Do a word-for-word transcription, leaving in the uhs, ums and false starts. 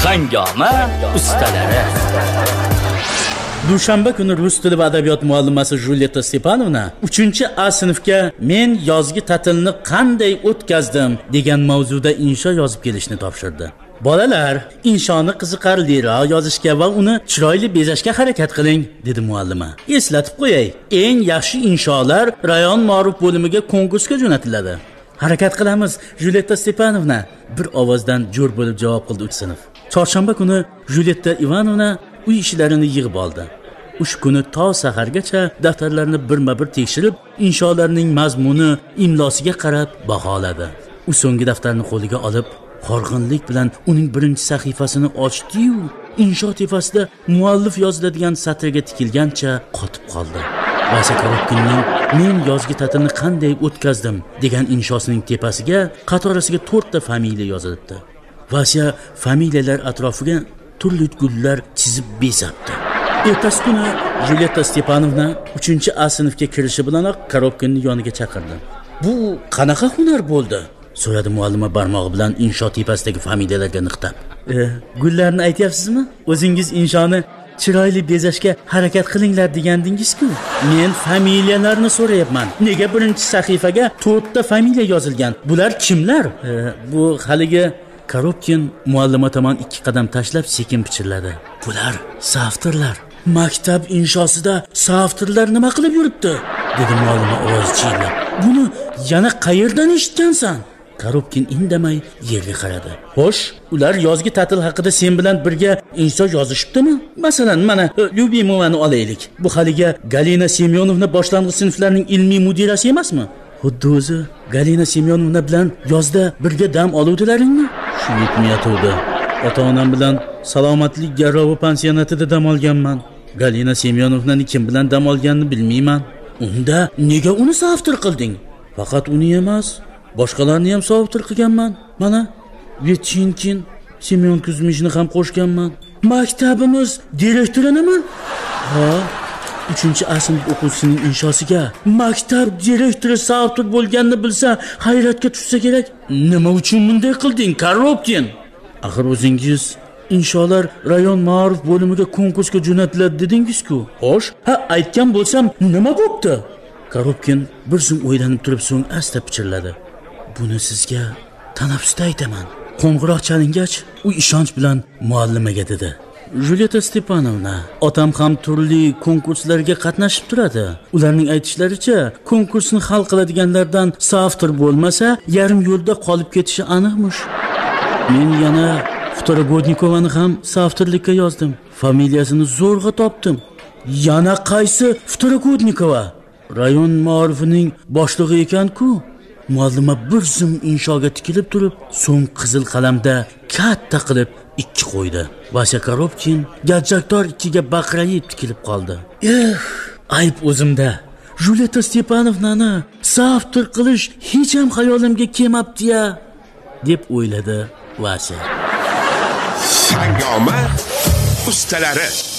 Hangoma ustalari. Dushanba kuni rus tili va adabiyot muallimasi Julieta Stepanovna uchinchi A sinfga men yozgi ta'tilni qanday o'tkazdim degan mavzuda insho yozib kelishni topshirdi. Bolalar, inshoni qiziqarliroq yozishga va uni chiroyli bezashga harakat qiling, dedi muallima. Eslatib qo'yay, eng yaxshi insholar rayon ma'ruf bo'limiga konkursga jo'natiladi. Harakat qilamiz, Julieta Stepanovna, bir ovozdan jo'r bo'lib javob qildi uch sinf. Chorshanba kuni Julieta Ivanovna uy ishlarini yig'ib oldi. Uch kuni to sahargacha daftarlarni birma-bir tekshirib, insholarning mazmuni, imlosiga qarab baholadi. U so'nggi daftarni qo'liga olib, horg'inlik bilan uning birinchi sahifasini ochdi-yu, insho tepasida muallif yoziladigan satrga tikilgancha qotib qoldi. Vasya Korobkinning men yozgi ta'tilni qanday o'tkazdim degan inshosining tepasiga qatorasiga to'rtta familiya yozilibdi. Vasya familiyalar atrofiga turli gullar chizib bezabdi. Ertasi kuni Julieta Stepanovna uchinchi A sinfga kirishi bilanoq Korobkinni yoniga chaqirdi. "Bu qanaqa hunar bo'ldi?" so'radi muallima barmog'i bilan insho tepasidagi familiyalarga niqtab. "E, gullarni aytyapsizmi? O'zingiz inshoni chiroyli bezashga harakat qilinglar degandingiz-ku. Men familiyalarni so'rayapman. Nega birinchi sahifaga to'rtta familiya yozilgan? Bular kimlar?" E, bu haligi Korobkin muallima tomon ikki qadam tashlab sekin pichirladi. "Bular savtirlar. Maktab inshosida savtirlar nima qilib yuribdi?" dedi muallima ovozi chiyillab. "Buni yana qayerdan eshitgansan?" Korobkin indamay yerga qaradi. "Xo'sh, ular yozgi ta'til haqida sen bilan birga insho yozishibdimi? Masalan, mana Lyubimovani olaylik. Bu haliga Galina Semyonovna boshlang'ich sinflarning ilmiy mudirasi emasmi? Xuddi o'zi Galina Semyonovna bilan yozda birga dam oluvdilaringmi?" "Shu yetmayatuvdi. Ota-onam bilan salomatlik garrovi pansionatida dam olganman. Galina Semyonovnani kim bilan dam olganini bilmayman." "Unda nega uni savtir qilding?" "Faqat uni emas, boshqalarni ham savtir qilganman. Mana Vetchinkin, Semyon Kuzmishni ham qo'shganman. Maktabimiz direktorinimi?" "Ha, uchinchi A sinf o'quvchisining inshosiga maktab direktori savtir bo'lganini bilsa, hayratga tushsa kerak. Nima uchun bunday qilding, Korobkin? Axir o'zingiz insholar rayon ma'ruf bo'limiga konkursga jo'natiladi dedingiz-ku. Xo'sh, ha, aytgan bo'lsam nima bo'pti?" Korobkin bir zum o'ylanib turib so'ng asta pichirladi. "Buni sizga tanaffusda aytaman." Qo'ng'iroq chalingach, u ishonch bilan muallimaga dedi. "Julieta Stepanovna, otam ham turli konkurslarga qatnashib turadi. Ularning aytishlaricha, konkursni hal qiladiganlardan savtir bo'lmasa, yarim yo'lda qolib ketishi aniqmish. Men yana Vtorogodnikovani ham savtirlikka yozdim. Familiyasini zo'rg'a topdim." "Yana qaysi Vtorogodnikova? Rayon ma'rifining boshlig'i ekan-ku." Muallima bir zum inshoga tikilib turib, so'ng qizil qalamda katta qilib ikki qo'ydi. Vasya Korobkin gajjakdor ikkiga baqrayib tikilib qoldi. "Eh, ayb o'zimda. Julieta Stepanovnani savtir qilish hech ham xayolimga kelmabdi-ya", deb o'yladi Vasya. Hangoma ustalari.